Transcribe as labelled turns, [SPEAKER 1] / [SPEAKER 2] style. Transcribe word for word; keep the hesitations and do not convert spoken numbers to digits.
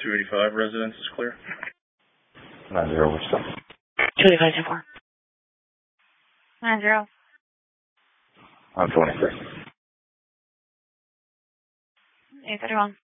[SPEAKER 1] two eighty-five residence is clear.
[SPEAKER 2] nine zero, what's up?
[SPEAKER 3] two eighty-five, ten four. nine zero.
[SPEAKER 2] I'm twenty-three.
[SPEAKER 3] eight thirty-one.